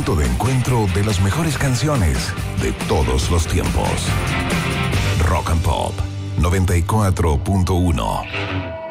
punto de encuentro de las mejores canciones de todos los tiempos. Rock and Pop 94.1.